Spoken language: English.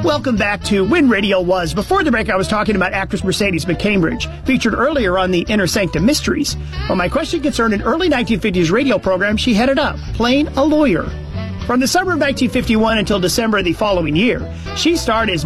Welcome back to When Radio Was. Before the break, I was talking about actress Mercedes McCambridge, featured earlier on the Inner Sanctum Mysteries. Well, my question concerned an early 1950s radio program she headed up, playing a lawyer. From the summer of 1951 until December of the following year, she starred as